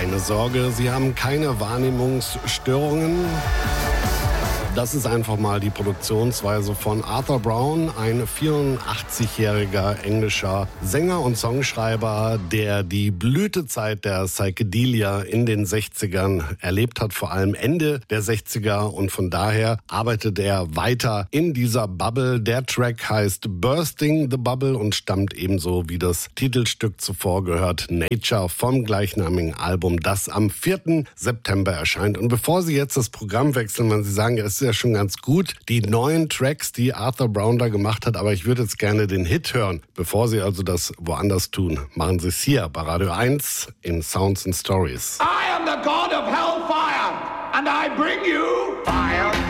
keine Sorge, Sie haben keine Wahrnehmungsstörungen. Das ist einfach mal die Produktionsweise von Arthur Brown, ein 84-jähriger englischer Sänger und Songschreiber, der die Blütezeit der Psychedelia in den 60ern erlebt hat, vor allem Ende der 60er, und von daher arbeitet er weiter in dieser Bubble. Der Track heißt Bursting the Bubble und stammt ebenso wie das Titelstück zuvor gehört, Nature, vom gleichnamigen Album, das am 4. September erscheint. Und bevor Sie jetzt das Programm wechseln, wenn Sie sagen, ja, es ist ja schon ganz gut, die neuen Tracks, die Arthur Brown da gemacht hat, aber ich würde jetzt gerne den Hit hören. Bevor Sie also das woanders tun, machen Sie es hier bei Radio 1 in Sounds and Stories. I am the god of hellfire and I bring you fire.